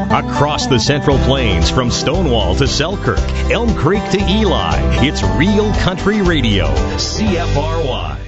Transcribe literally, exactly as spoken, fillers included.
Across the Central Plains, from Stonewall to Selkirk, Elm Creek to Eli, it's Real Country Radio, C F R Y.